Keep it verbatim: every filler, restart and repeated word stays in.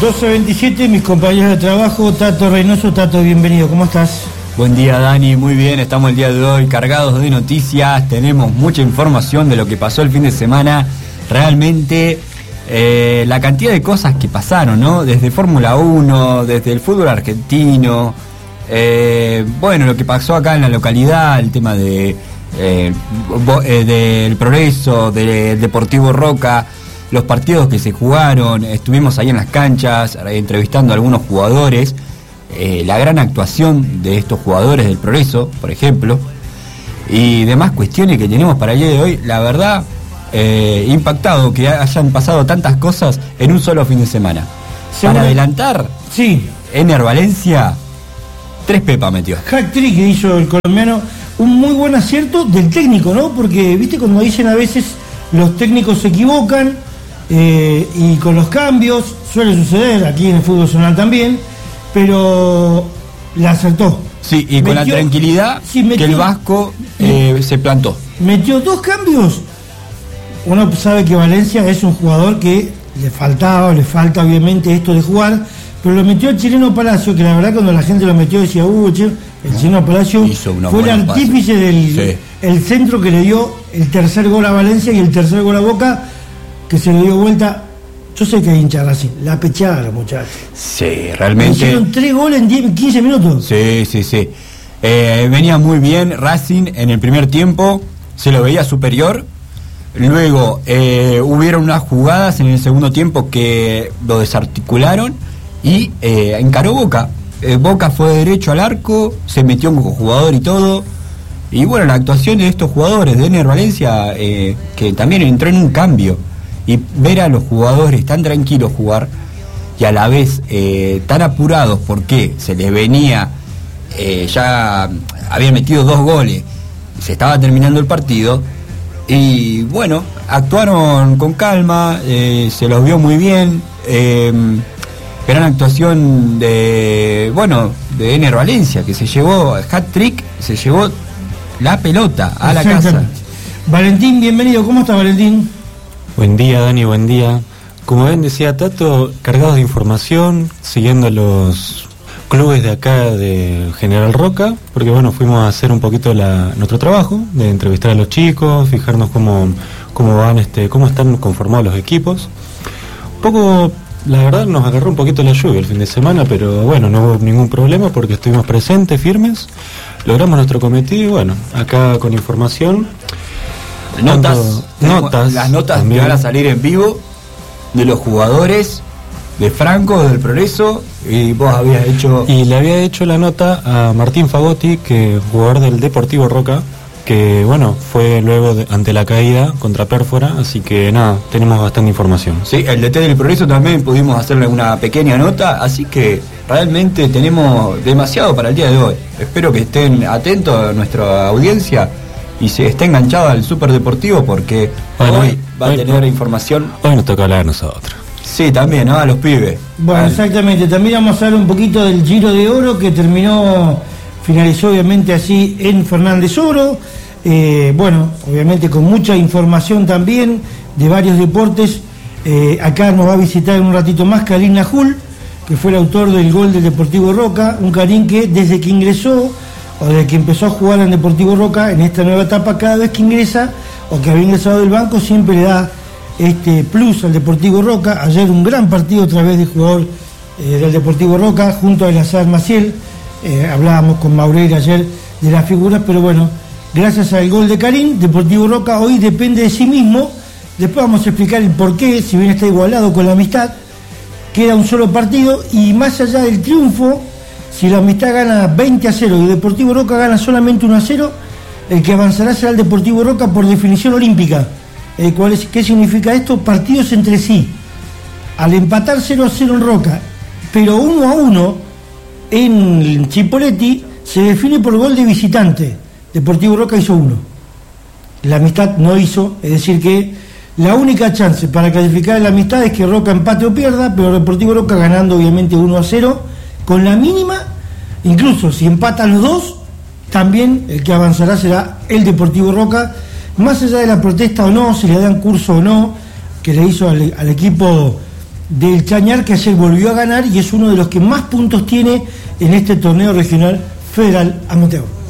doce veintisiete, mis compañeros de trabajo, Tato Reynoso. Tato, bienvenido, ¿cómo estás? Buen día, Dani, muy bien, estamos el día de hoy cargados de noticias, tenemos mucha información de lo que pasó el fin de semana, realmente eh, la cantidad de cosas que pasaron, ¿no? Desde Fórmula uno, desde el fútbol argentino, eh, bueno, lo que pasó acá en la localidad, el tema de eh, bo, eh, del Progreso, del Deportivo Roca, los partidos que se jugaron, estuvimos ahí en las canchas entrevistando a algunos jugadores, eh, la gran actuación de estos jugadores del Progreso, por ejemplo, y demás cuestiones que tenemos para el día de hoy. La verdad, eh, impactado que hayan pasado tantas cosas en un solo fin de semana. Para adelantar, sí, Ener Valencia, tres pepas metió. Hat-trick que hizo el colombiano, un muy buen acierto del técnico, ¿no? Porque, viste, cuando dicen a veces los técnicos se equivocan, Eh, y con los cambios suele suceder aquí en el fútbol zonal también, pero la acertó. Sí, y con metió, la tranquilidad sí, metió, que el Vasco eh, se plantó. Metió dos cambios. Uno sabe que Valencia es un jugador que le faltaba, le falta obviamente esto de jugar, pero lo metió el chileno Palacio, que la verdad cuando la gente lo metió decía, uh, el chileno Palacio fue el artífice pase. del sí. el centro que le dio el tercer gol a Valencia y el tercer gol a Boca, que se le dio vuelta. Yo sé que hay hinchas así, la pecharon, muchachos. Sí, realmente. Hicieron tres goles en diez, quince minutos. Sí, sí, sí. Eh, venía muy bien Racing en el primer tiempo, se lo veía superior. Luego eh, hubieron unas jugadas en el segundo tiempo que lo desarticularon y eh, encaró Boca. Eh, Boca fue derecho al arco, se metió como jugador y todo. Y bueno, la actuación de estos jugadores, de Ener Valencia, eh, que también entró en un cambio. Y ver a los jugadores tan tranquilos jugar y a la vez eh, tan apurados porque se les venía, eh, ya habían metido dos goles, se estaba terminando el partido y bueno, actuaron con calma, eh, se los vio muy bien, eh, gran actuación de, bueno, de Ener Valencia, que se llevó hat-trick, se llevó la pelota a la casa. Valentín, bienvenido, ¿cómo está Valentín? Buen día, Dani, buen día. Como bien decía Tato, cargados de información, siguiendo los clubes de acá de General Roca, porque bueno, fuimos a hacer un poquito la, nuestro trabajo, de entrevistar a los chicos, fijarnos cómo, cómo van, este, cómo están conformados los equipos. Un poco, la verdad, nos agarró un poquito la lluvia el fin de semana, pero bueno, no hubo ningún problema porque estuvimos presentes, firmes, logramos nuestro cometido y bueno, acá con información. Notas, notas las notas también. Que van a salir en vivo de los jugadores de Franco, del Progreso, y vos habías hecho... Y le había hecho la nota a Martín Fagotti, que jugador del Deportivo Roca, que bueno, fue luego de, ante la caída contra Pérfora, así que nada, tenemos bastante información. Sí, el D T del Progreso también pudimos hacerle una pequeña nota, así que realmente tenemos demasiado para el día de hoy. Espero que estén atentos a nuestra audiencia y se esté enganchado al Superdeportivo porque bueno, hoy va hoy, a tener hoy, información. Hoy nos toca hablar a nosotros. Sí, también, ¿no? A los pibes. Bueno, Al... exactamente. También vamos a hablar un poquito del Giro de Oro que terminó, finalizó obviamente así en Fernández Oro. Eh, bueno, obviamente con mucha información también de varios deportes. Eh, acá nos va a visitar en un ratito más Karim Najul, que fue el autor del gol del Deportivo Roca. Un Karim que desde que ingresó o desde que empezó a jugar en Deportivo Roca, en esta nueva etapa, cada vez que ingresa o que había ingresado del banco, siempre le da este plus al Deportivo Roca. Ayer un gran partido otra vez de jugador eh, del Deportivo Roca, junto a Elazar Maciel. Eh, hablábamos con Maureira ayer de las figuras, pero bueno, gracias al gol de Karim, Deportivo Roca hoy depende de sí mismo. Después vamos a explicar el porqué, si bien está igualado con la Amistad, queda un solo partido y más allá del triunfo, si la Amistad gana veinte a cero y el Deportivo Roca gana solamente uno a cero, el que avanzará será el Deportivo Roca por definición olímpica. Eh, ¿cuál es, ¿Qué significa esto? Partidos entre sí. Al empatar cero a cero en Roca, pero uno a uno en Chipoleti, se define por gol de visitante. Deportivo Roca hizo uno. La Amistad no hizo, es decir que la única chance para clasificar en la Amistad es que Roca empate o pierda, pero Deportivo Roca ganando obviamente uno a cero, con la mínima, incluso si empatan los dos, también el que avanzará será el Deportivo Roca, más allá de la protesta o no, si le dan curso o no, que le hizo al, al equipo del Chañar, que ayer volvió a ganar y es uno de los que más puntos tiene en este torneo regional federal amateur.